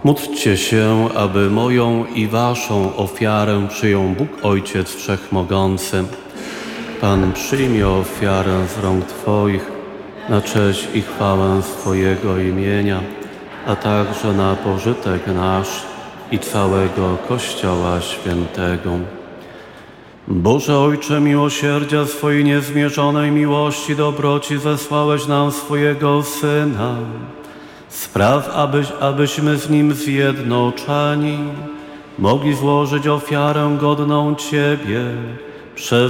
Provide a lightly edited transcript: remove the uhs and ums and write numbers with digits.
Módlcie się, aby moją i waszą ofiarę przyjął Bóg Ojciec Wszechmogący. Pan przyjmie ofiarę z rąk Twoich na cześć i chwałę swojego imienia, a także na pożytek nasz i całego Kościoła Świętego. Boże Ojcze miłosierdzia, swojej niezmierzonej miłości, dobroci zesłałeś nam swojego Syna. Spraw, abyśmy z Nim zjednoczeni mogli złożyć ofiarę godną Ciebie przez